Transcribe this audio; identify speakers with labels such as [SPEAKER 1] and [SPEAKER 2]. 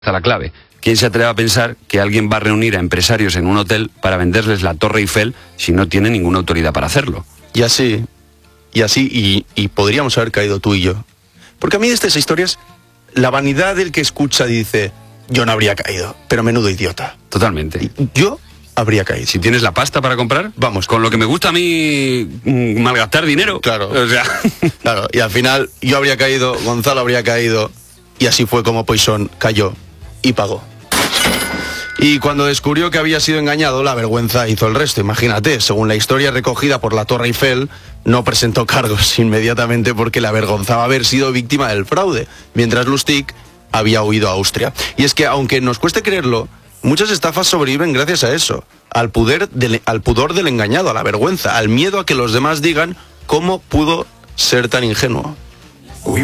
[SPEAKER 1] está la clave. ¿Quién se atreve a pensar que alguien va a reunir a empresarios en un hotel para venderles la Torre Eiffel si no tiene ninguna autoridad para hacerlo?
[SPEAKER 2] Y así, podríamos haber caído tú y yo. Porque a mí de estas historias, la vanidad del que escucha dice, yo no habría caído, pero menudo idiota.
[SPEAKER 1] Totalmente.
[SPEAKER 2] Yo habría caído.
[SPEAKER 1] Si tienes la pasta para comprar,
[SPEAKER 2] vamos.
[SPEAKER 1] Con lo que me gusta a mí malgastar dinero.
[SPEAKER 2] Claro.
[SPEAKER 1] O sea.
[SPEAKER 2] Claro, y al final yo habría caído, Gonzalo habría caído, y así fue como Poisson cayó y pagó. Y cuando descubrió que había sido engañado, la vergüenza hizo el resto. Imagínate, según la historia recogida por la Torre Eiffel, no presentó cargos inmediatamente porque le avergonzaba haber sido víctima del fraude, mientras Lustig había huido a Austria. Y es que, aunque nos cueste creerlo, muchas estafas sobreviven gracias a eso, al pudor del engañado, a la vergüenza, al miedo a que los demás digan cómo pudo ser tan ingenuo.